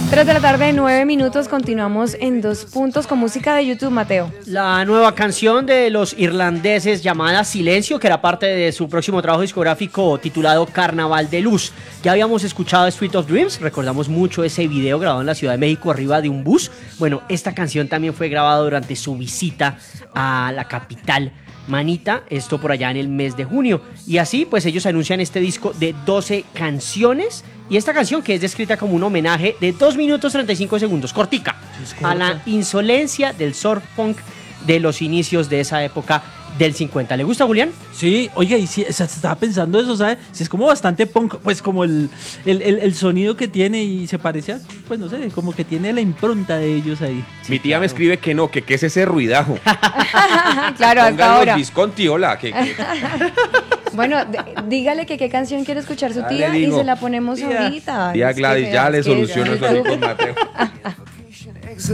3 de la tarde, 9 minutos, continuamos en Dos Puntos con música de YouTube, Mateo. La nueva canción de los irlandeses llamada Silencio, que era parte de su próximo trabajo discográfico titulado Carnaval de Luz. Ya habíamos escuchado Street of Dreams, recordamos mucho ese video grabado en la Ciudad de México arriba de un bus. Bueno, esta canción también fue grabada durante su visita a la capital Manita, esto por allá en el mes de junio. Y así, pues ellos anuncian este disco de 12 canciones. Y esta canción que es descrita como un homenaje de 2 minutos 35 segundos, cortica, a la insolencia del surf punk de los inicios de esa época del 50. ¿Le gusta, Julián? Sí, oye, y si, estaba pensando eso, ¿sabes? Si es como bastante punk, pues como el sonido que tiene y se parece a, pues no sé, como que tiene la impronta de ellos ahí. Sí, mi tía me escribe que no, que qué es ese ruidajo. Claro, hasta ahora. Visconti, hola. Bueno, dígale que qué canción quiere escuchar su Ya tía le y digo. se la ponemos ahorita. Tía Gladys, ya le soluciono eso ahí con Mateo.